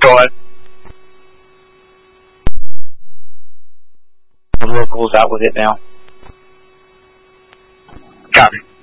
Go ahead. The local's out with it now. Copy.